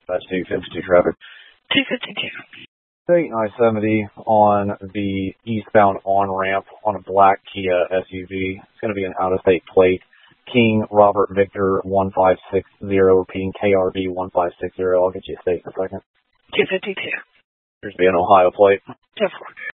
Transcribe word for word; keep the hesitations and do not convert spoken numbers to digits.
That's two fifty-two traffic. two fifty-two. State I seventy on the eastbound on-ramp on a black Kia S U V. It's going to be an out-of-state plate. King Robert Victor one five six zero, repeating K R B one five six zero. I'll get you a state in a second. two fifty-two. There's be an Ohio plate. ten four.